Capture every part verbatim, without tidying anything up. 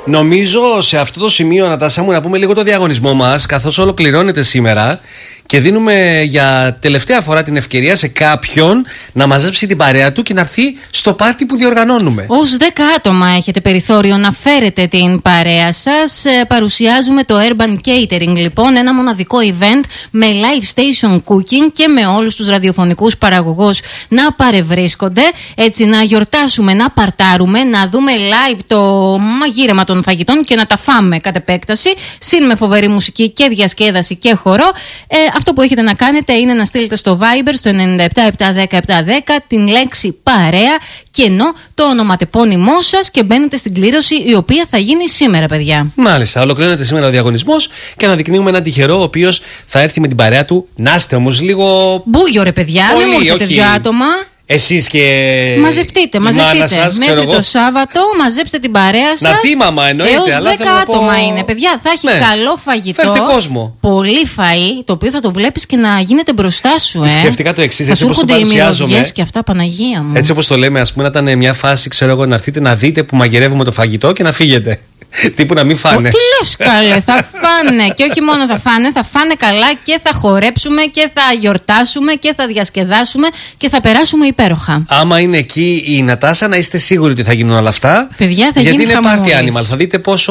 Νομίζω σε αυτό το σημείο, Νατάσα μου, να πούμε λίγο το διαγωνισμό μας, καθώς ολοκληρώνεται σήμερα και δίνουμε για τελευταία φορά την ευκαιρία σε κάποιον να μαζέψει την παρέα του και να έρθει στο πάρτι που διοργανώνουμε. Ως δέκα άτομα έχετε περιθώριο να φέρετε την παρέα σας. Παρουσιάζουμε το Urban Catering, λοιπόν, ένα μοναδικό event με live station cooking και με όλους τους ραδιοφωνικούς παραγωγούς να παρευρίσκονται. Έτσι, να γιορτάσουμε, να παρτάρουμε, να δούμε live το μαγείρεμα των φαγητών και να τα φάμε κατ' επέκταση. Συν με φοβερή μουσική και διασκέδαση και χορό. Ε, αυτό που έχετε να κάνετε είναι να στείλετε στο Viber στο εννιά επτά επτά δέκα επτά δέκα την λέξη παρέα και ενώ το ονοματεπώνυμό σας και μπαίνετε στην κλήρωση η οποία θα γίνει σήμερα, παιδιά. Μάλιστα, ολοκληρώνεται σήμερα ο διαγωνισμός και αναδεικνύουμε έναν τυχερό ο οποίος θα έρθει με την παρέα του. Να είστε όμως λίγο. Μπούγιο, ρε παιδιά, πολύ, δεν μου έρθετε όχι. δύο άτομα. Εσείς και. Μαζευτείτε, μαζευτείτε. Σας, μέχρι το Σάββατο, μαζέψτε την παρέα σας. Να δει, μαμά, εννοείται. Έως αλλά δέκα άτομα πω... είναι, παιδιά. Θα έχει ναι. καλό φαγητό. Φέρτε κόσμο. Πολύ φαΐ, το οποίο θα το βλέπεις και να γίνεται μπροστά σου. Ε. Σκέφτηκα το εξής, έτσι όπως το παρουσιάζομαι. Και αυτά, Παναγία μου. Έτσι όπως το λέμε, ας πούμε, να ήταν μια φάση, ξέρω εγώ, να έρθετε να δείτε που μαγειρεύουμε το φαγητό και να φύγετε. Τύπου να μην φάνε. Τι λες, καλέ, θα φάνε. Και όχι μόνο θα φάνε, θα φάνε καλά και θα χορέψουμε και θα γιορτάσουμε και θα διασκεδάσουμε και θα περάσουμε υπέροχα. Άμα είναι εκεί η Νατάσα, να είστε σίγουροι ότι θα γίνουν όλα αυτά. Παιδιά, θα γιατί γίνει είναι χαμούλης. party animal. Θα δείτε πόσο.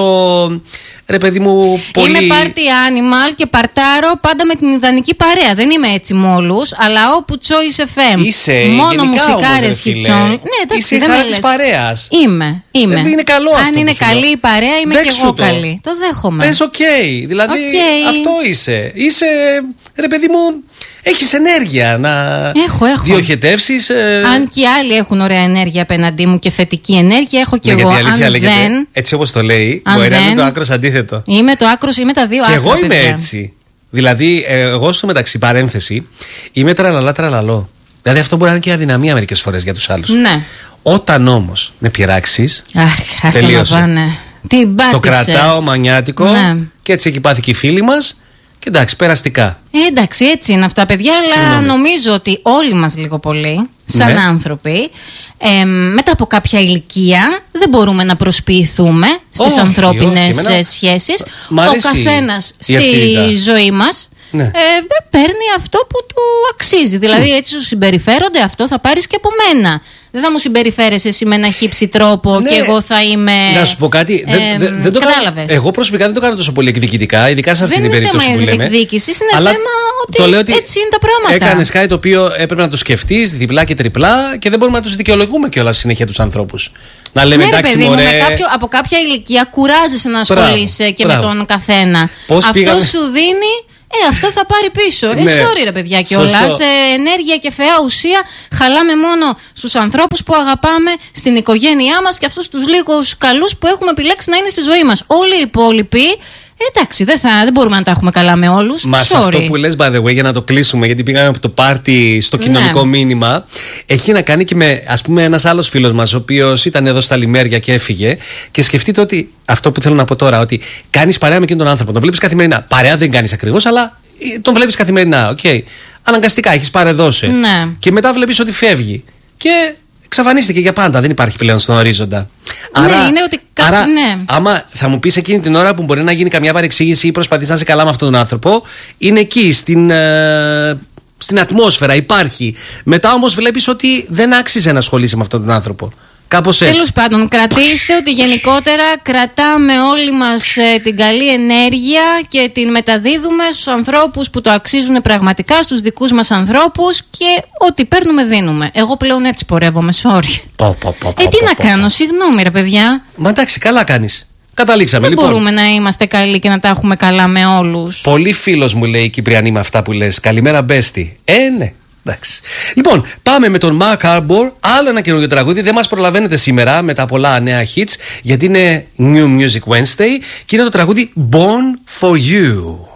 Ρε παιδί μου, πολύ. Είμαι party animal και παρτάρω πάντα με την ιδανική παρέα. Δεν είμαι έτσι με όλους, αλλά όπου Choice εφ εμ. Είσαι. Μόνο μουσικάρες χιτσόν. Ναι, εντάξει, είσαι η χαρά της παρέας. Είμαι. είμαι. Ε, είναι καλό αυτό. Αν είναι καλή η παρέα, είμαι και εγώ καλή. Το δέχομαι. Πες οκ. Okay. Δηλαδή okay. αυτό είσαι. Είσαι, ρε παιδί μου, έχεις ενέργεια να έχω, έχω. διοχετεύσεις. Ε... Αν και οι άλλοι έχουν ωραία ενέργεια απέναντί μου και θετική ενέργεια, έχω και ναι, εγώ. Γιατί αλήθεια αν λέγεται, δεν... έτσι όπως το λέει, μπορεί να είναι το άκρος αντίθετο. Είμαι το άκρος, είμαι τα δύο άκρα. Και εγώ είμαι παιδιά. έτσι. Δηλαδή, εγώ στο μεταξύ, παρένθεση, είμαι τραλαλά τραλαλό. Δηλαδή, αυτό μπορεί να είναι και αδυναμία μερικές φορές για τους άλλους. Ναι. Όταν όμως με πειράξεις. Αχ, άστα να πάνε. Τι το κρατάω μανιάτικο ναι. και έτσι έχει πάθει και οι φίλοι μας. Και εντάξει, περαστικά. Ε, εντάξει, έτσι είναι αυτά, παιδιά. Αλλά Συγνώμη. νομίζω ότι όλοι μας λίγο πολύ, σαν ναι. άνθρωποι, ε, μετά από κάποια ηλικία, δεν μπορούμε να προσποιηθούμε στις όχι, ανθρώπινες όχι, σχέσεις. Ο καθένας στη ζωή μας. Ναι. Ε, παίρνει αυτό που του αξίζει. Δηλαδή, mm. έτσι σου συμπεριφέρονται, αυτό θα πάρεις και από μένα. Δεν θα μου συμπεριφέρεσαι εσύ με ένα χύψη τρόπο ναι. και εγώ θα είμαι. Να σου πω κάτι. Ε, δεν, δεν, δεν το κατάλαβες. Εγώ προσωπικά δεν το κάνω τόσο πολύ εκδικητικά, ειδικά σε αυτή δεν την περίπτωση που λέμε. Δεν είναι θέμα εκδίκησης, είναι αλλά θέμα ότι, το λέω ότι έτσι είναι τα πράγματα. Έκανες κάτι το οποίο έπρεπε να το σκεφτείς διπλά και τριπλά και δεν μπορούμε να τους δικαιολογούμε κιόλας συνέχεια τους ανθρώπους. Να λέμε ναι, εντάξει, παιδί, μωρέ... με κάποιο, από κάποια ηλικία κουράζεσαι να ασχολείσαι και μπράβο. με τον καθένα. Πώς αυτό πήγαμε... σου δίνει. Ε, αυτό θα πάρει πίσω. Ναι. Ε, sorry, ρε παιδιά, κιόλας. Ε, ενέργεια και φαιά ουσία χαλάμε μόνο στους ανθρώπους που αγαπάμε, στην οικογένειά μας και αυτούς τους λίγους καλούς που έχουμε επιλέξει να είναι στη ζωή μας. Όλοι οι υπόλοιποι. Εντάξει, δεν, θα, δεν μπορούμε να τα έχουμε καλά με όλους. Μα σε αυτό που λες, by the way, για να το κλείσουμε, γιατί πήγαμε από το πάρτι στο κοινωνικό ναι. μήνυμα, έχει να κάνει και με, ας πούμε, ένας άλλος φίλος μας, ο οποίος ήταν εδώ στα Λιμέρια και έφυγε. Και σκεφτείτε ότι αυτό που θέλω να πω τώρα, ότι κάνεις παρέα με εκείνον τον άνθρωπο, τον βλέπεις καθημερινά. Παρέα δεν κάνεις ακριβώς, αλλά τον βλέπεις καθημερινά. Οκ. Okay. Αναγκαστικά έχεις παρεδώσει. Ναι. Και μετά βλέπεις ότι φεύγει. Και εξαφανίστηκε για πάντα, δεν υπάρχει πλέον στον ορίζοντα. Ναι, άρα, είναι ότι κα... άρα ναι. άμα θα μου πεις εκείνη την ώρα που μπορεί να γίνει καμιά παρεξήγηση ή προσπαθείς να είσαι καλά με αυτόν τον άνθρωπο, είναι εκεί, στην, ε, στην ατμόσφαιρα, υπάρχει. Μετά όμως βλέπεις ότι δεν άξιζε να ασχολείσαι με αυτόν τον άνθρωπο. Κάπως έτσι. Τέλος πάντων, κρατήστε ότι γενικότερα κρατάμε όλοι μας ε, την καλή ενέργεια και την μεταδίδουμε στους ανθρώπους που το αξίζουν πραγματικά, στους δικούς μας ανθρώπους και ό,τι παίρνουμε δίνουμε. Εγώ πλέον έτσι πορεύομαι, sorry. Πω, πω, πω, ε, τι πω, να πω, κάνω, πω. συγγνώμη ρε παιδιά. Μα εντάξει, καλά κάνεις. Καταλήξαμε δεν λοιπόν. Δεν μπορούμε να είμαστε καλοί και να τα έχουμε καλά με όλους. Πολύ φίλος μου λέει η Κυπριανή με αυτά που λες. Καλημέρα Μπέστη. Ε, ναι. Εντάξει. Λοιπόν, πάμε με τον Mark Arbor. Άλλο ένα καινούργιο τραγούδι. Δεν μας προλαβαίνετε σήμερα με τα πολλά νέα hits, γιατί είναι New Music Wednesday και είναι το τραγούδι Born for You.